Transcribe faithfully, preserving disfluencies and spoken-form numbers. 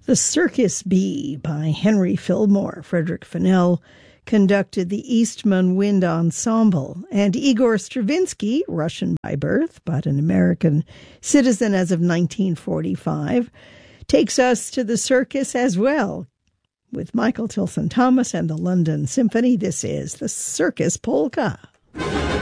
The Circus Bee by Henry Fillmore. Frederick Fennell conducted the Eastman Wind Ensemble, and Igor Stravinsky, Russian by birth but an American citizen as of nineteen forty-five, takes us to the circus as well. With Michael Tilson Thomas and the London Symphony, this is the Circus Polka.